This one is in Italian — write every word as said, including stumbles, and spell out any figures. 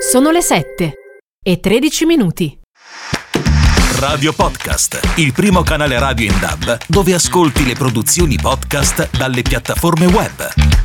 Sono le sette e tredici minuti. Radio Podcast, il primo canale radio in D A B dove ascolti le produzioni podcast dalle piattaforme web.